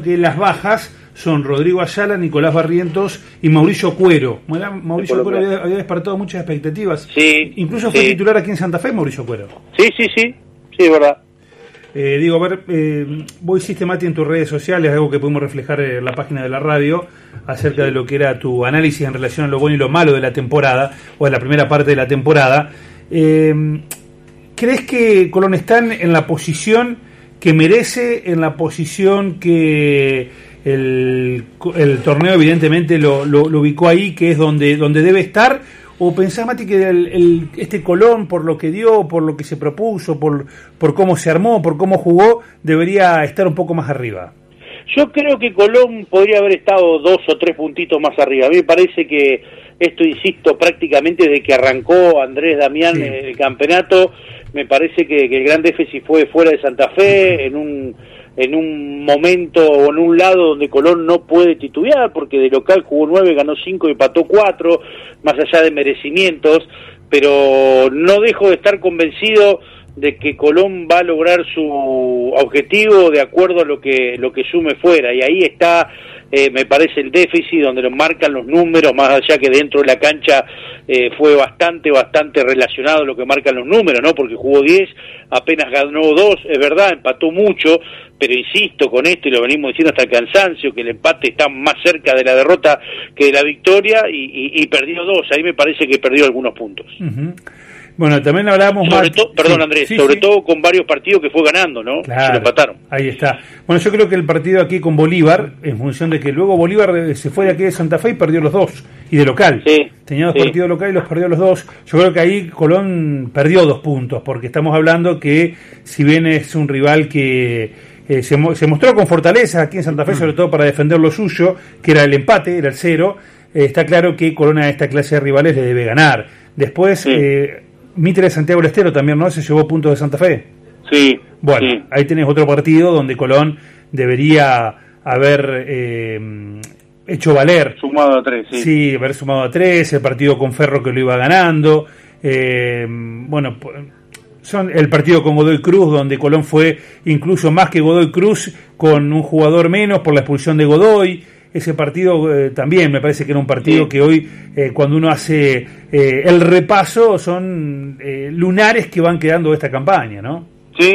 que las bajas son Rodrigo Ayala, Nicolás Barrientos y Mauricio Cuero. Mauricio Cuero había despertado muchas expectativas. Sí, incluso fue titular aquí en Santa Fe, Mauricio Cuero. Sí, es verdad. Vos hiciste, Mati, en tus redes sociales algo que pudimos reflejar en la página de la radio acerca de lo que era tu análisis en relación a lo bueno y lo malo de la temporada, o de la primera parte de la temporada. ¿Crees que Colón está en la posición que merece, en la posición que el torneo evidentemente lo ubicó ahí, que es donde debe estar? ¿O pensás, Mati, que este Colón, por lo que dio, por lo que se propuso, por cómo se armó, por cómo jugó, debería estar un poco más arriba? Yo creo que Colón podría haber estado 2 o 3 puntitos más arriba. A mí me parece que esto, insisto, prácticamente desde que arrancó Andrés Damián el campeonato, me parece que el gran déficit fue fuera de Santa Fe, en un momento o en un lado donde Colón no puede titubear, porque de local jugó 9, ganó 5 y empató 4, más allá de merecimientos, pero no dejo de estar convencido de que Colón va a lograr su objetivo de acuerdo a lo que sume fuera, y ahí está, me parece, el déficit, donde lo marcan los números, más allá que dentro de la cancha fue bastante relacionado lo que marcan los números, ¿no? Porque jugó 10, apenas ganó 2, es verdad, empató mucho, pero insisto con esto, y lo venimos diciendo hasta el cansancio, que el empate está más cerca de la derrota que de la victoria, y perdió 2, ahí me parece que perdió algunos puntos. Uh-huh. Bueno, también hablábamos sobre todo con varios partidos que fue ganando, ¿no? Claro, se lo empataron. Ahí está. Bueno, yo creo que el partido aquí con Bolívar, en función de que luego Bolívar se fue de aquí de Santa Fe y perdió los 2, y de local. Tenía 2 partidos locales y los perdió los 2. Yo creo que ahí Colón perdió 2 puntos, porque estamos hablando que, si bien es un rival que se mostró con fortaleza aquí en Santa Fe, sobre todo para defender lo suyo, que era el empate, era el 0, está claro que Colón a esta clase de rivales le debe ganar. Después... Mitre de Santiago del Estero también, ¿no? Se llevó puntos de Santa Fe. Sí. Bueno, ahí tenés otro partido donde Colón debería haber hecho valer. Sumado a 3, sí. Sí, haber sumado a 3, el partido con Ferro que lo iba ganando. Son el partido con Godoy Cruz, donde Colón fue incluso más que Godoy Cruz, con un jugador menos por la expulsión de Godoy. Ese partido también me parece que era un partido que hoy, cuando uno hace el repaso, son lunares que van quedando de esta campaña, ¿no?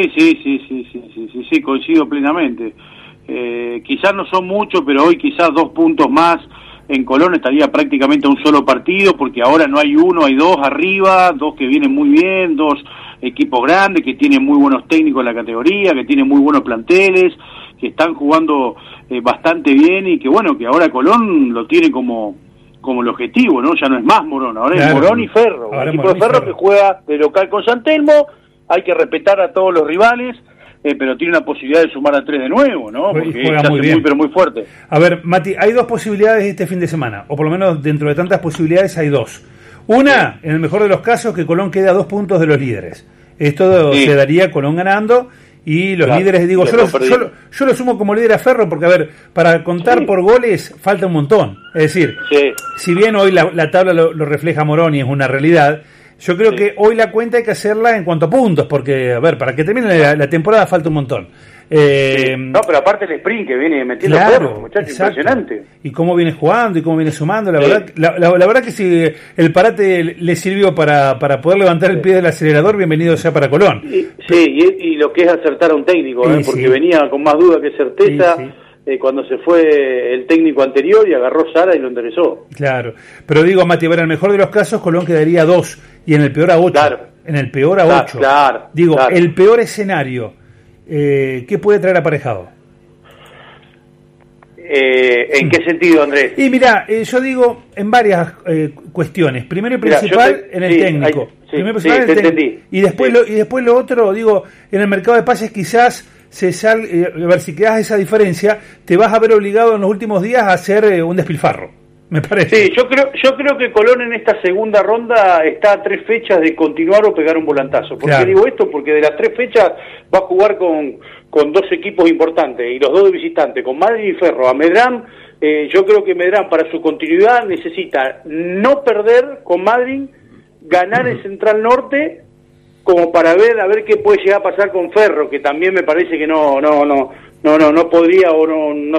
Sí, coincido plenamente. Quizás no son muchos, pero hoy quizás 2 puntos más en Colón estaría prácticamente a un solo partido, porque ahora no hay uno, hay 2 arriba, 2 que vienen muy bien, 2 equipos grandes que tienen muy buenos técnicos en la categoría, que tienen muy buenos planteles, que están jugando bastante bien, y que bueno, que ahora Colón lo tiene como el objetivo, ¿no? Ya no es más Morón, ahora es Morón y Ferro, el equipo de Ferro que juega de local con San Telmo. Hay que respetar a todos los rivales, pero tiene una posibilidad de sumar a 3 de nuevo, ¿no? Porque juega muy bien, pero muy fuerte. A ver, Mati, hay 2 posibilidades este fin de semana, o por lo menos dentro de tantas posibilidades hay 2. Una, en el mejor de los casos, que Colón quede a 2 puntos de los líderes. Esto se daría Colón ganando, y los líderes, digo, yo lo sumo como líder a Ferro, porque, a ver, para contar por goles falta un montón. Es decir, si bien hoy la tabla lo refleja Morón y es una realidad, yo creo que hoy la cuenta hay que hacerla en cuanto a puntos, porque, a ver, para que termine la temporada falta un montón. No, pero aparte el sprint que viene metiendo Ferro, muchacho, impresionante. Y cómo viene jugando y cómo viene sumando, la verdad que si el parate le sirvió para poder levantar el pie del acelerador, bienvenido sea para Colón. Y lo que es acertar a un técnico, porque venía con más duda que certeza. Cuando se fue el técnico anterior y agarró Sara y lo enderezó. Claro, pero digo, Mati, en el mejor de los casos Colón quedaría a 2 y en el peor a 8. En el peor a 8. El peor escenario, ¿qué puede traer aparejado? ¿En qué sentido, Andrés? Y mira, yo digo en varias cuestiones. Primero y principal, en el técnico. Y después lo otro, digo, en el mercado de pases quizás a ver, si quedas esa diferencia, te vas a ver obligado en los últimos días a hacer un despilfarro, me parece. Sí, yo creo que Colón en esta segunda ronda está a 3 fechas de continuar o pegar un volantazo. ¿Por qué digo esto? Porque de las 3 fechas va a jugar con 2 equipos importantes, y los 2 de visitante, con Madrid y Ferro. A Medrán, yo creo que Medrán para su continuidad necesita no perder con Madrid, ganar en Central Norte, como para ver qué puede llegar a pasar con Ferro, que también me parece que no podría o no